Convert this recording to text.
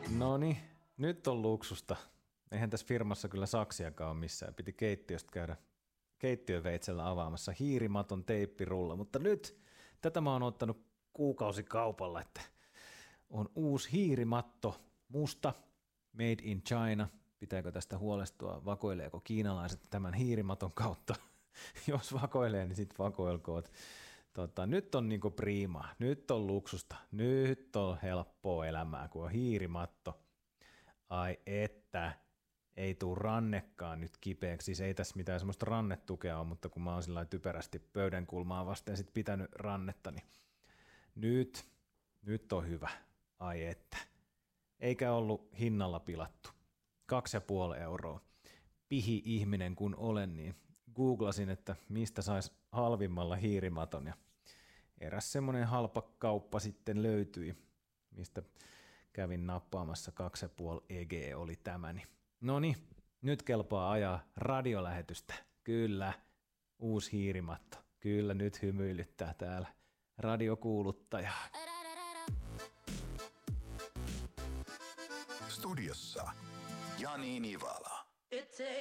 Noni, nyt on luksusta. Eihän tässä firmassa kyllä saksiakaan ole missään. Piti keittiöstä käydä keittiöveitsellä avaamassa hiirimaton teippirulla, mutta nyt tätä mä oon ottanut kuukausikaupalla, että on uusi hiirimatto, musta, made in China. Pitääkö tästä huolestua? Vakoileeko kiinalaiset tämän hiirimaton kautta? Jos vakoilee, niin sitten vakoilkoot. Nyt on niinku priimaa, nyt on luksusta, nyt on helppoa elämää, kun on hiirimatto. Ai että, ei tuu rannekaan nyt kipeäksi, siis ei tässä mitään semmoista rannetukea ole, mutta kun mä oon sillä typerästi pöydän kulmaa vasten sit pitänyt rannetta, niin nyt on hyvä, ai että. Eikä ollut hinnalla pilattu, 2,5 euroa. Pihi ihminen kun olen, niin googlasin, että mistä sais halvimmalla hiirimaton ja eräs semmoinen halpa kauppa sitten löytyi, mistä kävin nappaamassa 2,5 EG oli tämäni. Noniin, nyt kelpaa ajaa radiolähetystä. Kyllä, uusi hiirimatto. Kyllä nyt hymyilyttää täällä radiokuuluttaja. Studiossa Jani Nivala.